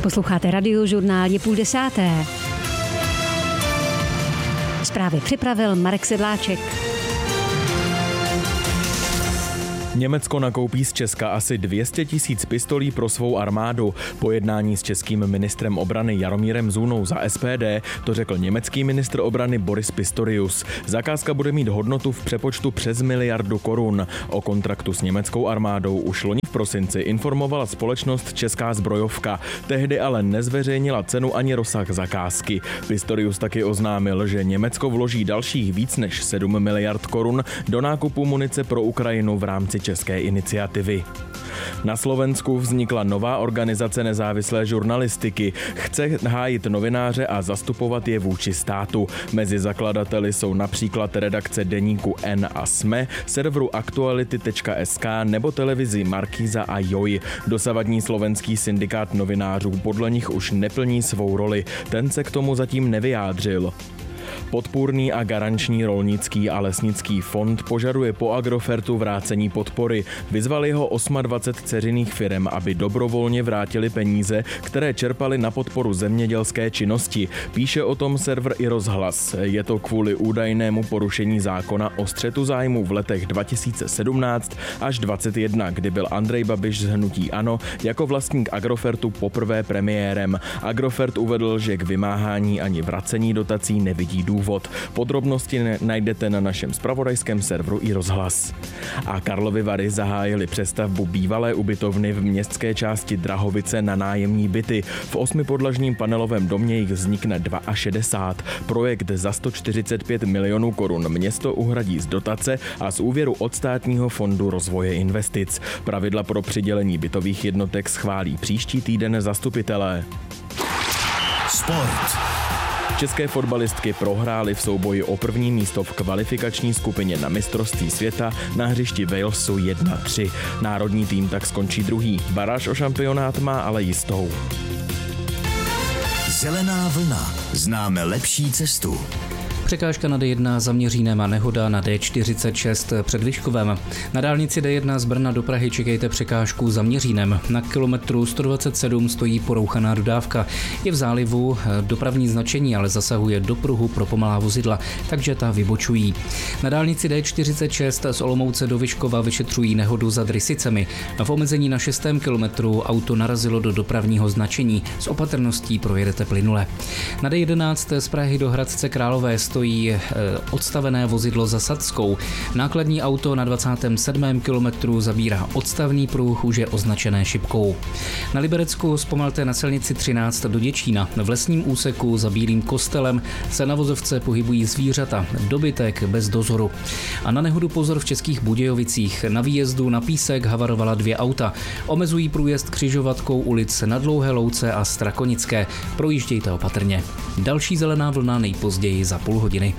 Posloucháte Radiožurnál, je 9:30. Zprávy připravil Marek Sedláček. Německo nakoupí z Česka asi 200 000 pistolí pro svou armádu. Po jednání s českým ministrem obrany Jaromírem Zůnou za SPD to řekl německý ministr obrany Boris Pistorius. Zakázka bude mít hodnotu v přepočtu přes 1 miliardu korun. O kontraktu s německou armádou už loni v prosinci informovala společnost Česká zbrojovka. Tehdy ale nezveřejnila cenu ani rozsah zakázky. Pistorius taky oznámil, že Německo vloží dalších víc než 7 miliard korun do nákupu munice pro Ukrajinu v rámci české iniciativy. Na Slovensku vznikla nová organizace nezávislé žurnalistiky. Chce hájit novináře a zastupovat je vůči státu. Mezi zakladateli jsou například redakce deníku N a SME, serveru aktuality.sk nebo televizi Markíza a Joj. Dosavadní slovenský syndikát novinářů podle nich už neplní svou roli. Ten se k tomu zatím nevyjádřil. Podpůrný a garanční rolnický a lesnický fond požaduje po Agrofertu vrácení podpory. Vyzvali ho 28 dceřiných firem, aby dobrovolně vrátili peníze, které čerpali na podporu zemědělské činnosti. Píše o tom server iRozhlas. Je to kvůli údajnému porušení zákona o střetu zájmů v letech 2017 až 2021, kdy byl Andrej Babiš z hnutí ANO jako vlastník Agrofertu poprvé premiérem. Agrofert uvedl, že k vymáhání ani vracení dotací nevidí důvod. Podrobnosti najdete na našem zpravodajském serveru iRozhlas. A Karlovy Vary zahájily přestavbu bývalé ubytovny v městské části Drahovice na nájemní byty. V 8podlažním panelovém domě jich vznikne 62. Projekt za 145 milionů korun město uhradí z dotace a z úvěru od Státního fondu rozvoje investic. Pravidla pro přidělení bytových jednotek schválí příští týden zastupitelé. Sport. České fotbalistky prohrály v souboji o první místo v kvalifikační skupině na mistrovství světa na hřišti Walesu 1-3. Národní tým tak skončí druhý. Baráž o šampionát má ale jistou. Zelená vlna. Známe lepší cestu. Překážka na D1 za Měřínem a nehoda na D46 před Vyškovem. Na dálnici D1 z Brna do Prahy čekejte překážku za Měřínem. Na kilometru 127 stojí porouchaná dodávka. Je v zálivu, dopravní značení ale zasahuje do pruhu pro pomalá vozidla, takže ta vybočují. Na dálnici D46 z Olomouce do Vyškova vyšetřují nehodu za Drysicemi. V omezení na 6. kilometru auto narazilo do dopravního značení. S opatrností projedete plynule. Na D11 z Prahy do Hradce Králové stojí odstavené vozidlo za Sadskou. Nákladní auto na 27. kilometru zabírá odstavný pruh, už je označené šipkou. Na Liberecku zpomalte na silnici 13 do Děčína. V lesním úseku za Bílým kostelem se na vozovce pohybují zvířata, dobytek bez dozoru. A na nehodu pozor v Českých Budějovicích. Na výjezdu na Písek havarovala 2 auta. Omezují průjezd křižovatkou ulic na Dlouhé Louce a Strakonické. Projíždějte opatrně. Další zelená vlna nejpozději za půl hodiny.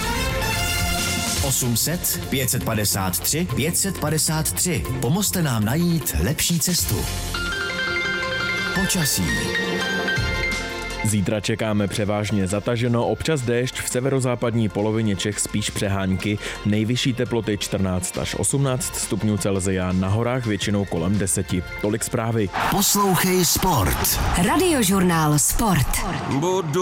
800 553 553. Pomozte nám najít lepší cestu. Počasí. Zítra čekáme převážně zataženo, občas déšť, v severozápadní polovině Čech spíš přehánky, nejvyšší teploty 14 až 18 stupňů Celsia, na horách většinou kolem 10. Tolik zprávy. Poslouchej Sport. Radiožurnál Sport.